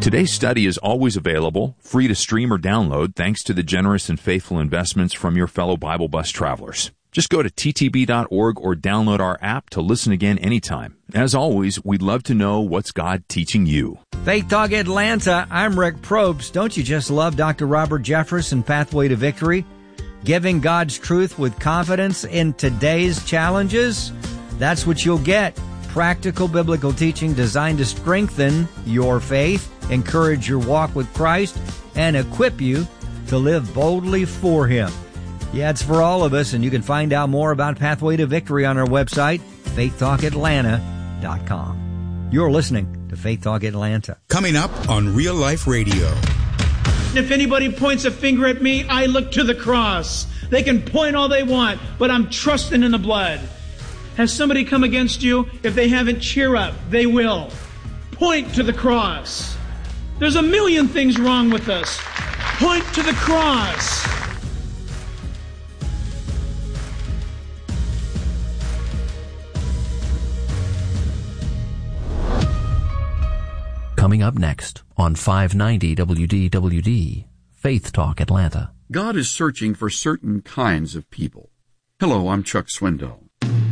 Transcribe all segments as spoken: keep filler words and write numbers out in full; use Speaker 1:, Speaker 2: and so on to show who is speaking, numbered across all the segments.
Speaker 1: Today's study is always available, free to stream or download, thanks to the generous and faithful investments from your fellow Bible Bus travelers. Just go to T T B dot org or download our app to listen again anytime. As always, we'd love to know what's God teaching you.
Speaker 2: Faith Talk Atlanta, I'm Rick Probst. Don't you just love Doctor Robert Jeffress and Pathway to Victory? Giving God's truth with confidence in today's challenges? That's what you'll get. Practical biblical teaching designed to strengthen your faith, encourage your walk with Christ, and equip you to live boldly for Him. Yeah, it's for all of us, and you can find out more about Pathway to Victory on our website, faith talk atlanta dot com. You're listening to Faith Talk Atlanta.
Speaker 3: Coming up on Real Life Radio.
Speaker 4: If anybody points a finger at me, I look to the cross. They can point all they want, but I'm trusting in the blood. Has somebody come against you? If they haven't, cheer up. They will. Point to the cross. There's a million things wrong with us. Point to the cross.
Speaker 5: Coming up next on five ninety W D W D, Faith Talk Atlanta.
Speaker 6: God is searching for certain kinds of people. Hello, I'm Chuck Swindoll.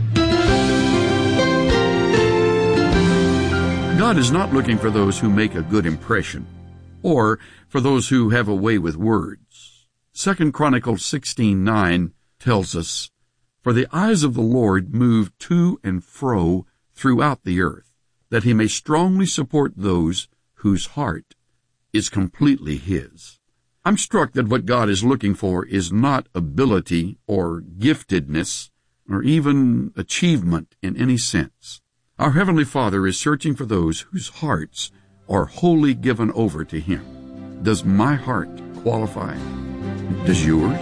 Speaker 6: God is not looking for those who make a good impression, or for those who have a way with words. Second Chronicles sixteen nine tells us, "For the eyes of the Lord move to and fro throughout the earth, that he may strongly support those whose heart is completely his." I'm struck that what God is looking for is not ability or giftedness or even achievement in any sense. Our Heavenly Father is searching for those whose hearts are wholly given over to Him. Does my heart qualify? Does yours?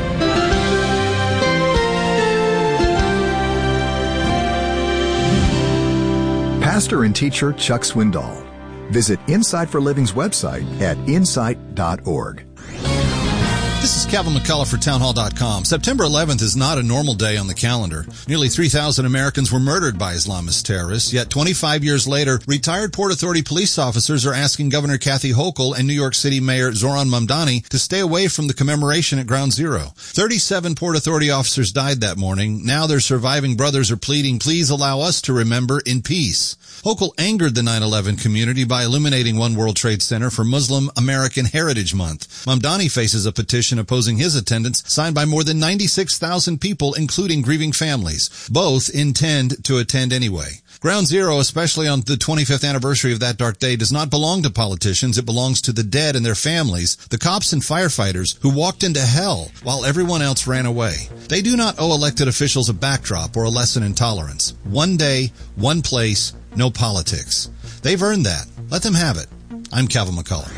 Speaker 7: Pastor and teacher Chuck Swindoll. Visit Insight for Living's website at insight dot org.
Speaker 8: This is Kevin McCullough for townhall dot com. September eleventh is not a normal day on the calendar. Nearly three thousand Americans were murdered by Islamist terrorists, yet twenty-five years later, retired Port Authority police officers are asking Governor Kathy Hochul and New York City Mayor Zoran Mamdani to stay away from the commemoration at Ground Zero. thirty-seven Port Authority officers died that morning. Now their surviving brothers are pleading, "Please allow us to remember in peace." Hochul angered the nine eleven community by illuminating One World Trade Center for Muslim American Heritage Month. Mamdani faces a petition opposing his attendance, signed by more than ninety-six thousand people, including grieving families. Both intend to attend anyway. Ground Zero, especially on the twenty-fifth anniversary of that dark day, does not belong to politicians. It belongs to the dead and their families, the cops and firefighters who walked into hell while everyone else ran away. They do not owe elected officials a backdrop or a lesson in tolerance. One day, one place, no politics. They've earned that. Let them have it. I'm Calvin McCullough.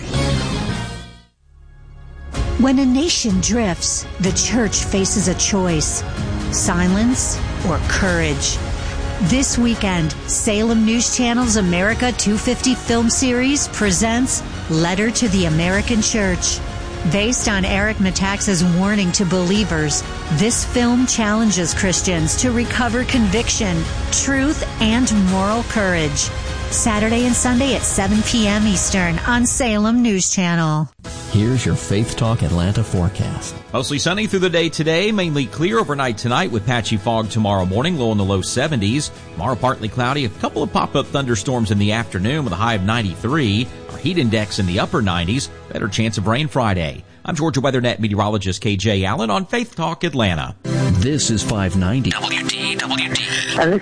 Speaker 9: When a nation drifts, the church faces a choice: silence or courage. This weekend, Salem News Channel's America two fifty film series presents Letter to the American Church. Based on Eric Metaxas' warning to believers, this film challenges Christians to recover conviction, truth, and moral courage. Saturday and Sunday at seven p.m. Eastern on Salem News Channel.
Speaker 5: Here's your Faith Talk Atlanta forecast.
Speaker 10: Mostly sunny through the day today, mainly clear overnight tonight with patchy fog tomorrow morning, low in the low seventies. Tomorrow partly cloudy, a couple of pop-up thunderstorms in the afternoon with a high of ninety-three. Our heat index in the upper nineties, better chance of rain Friday. I'm Georgia WeatherNet meteorologist K J Allen on Faith Talk Atlanta.
Speaker 5: This is five ninety W D W D.